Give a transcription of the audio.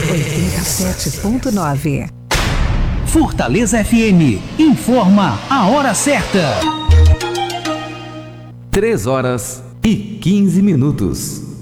87.9. Fortaleza FM informa a hora certa. 3 horas e 15 minutos.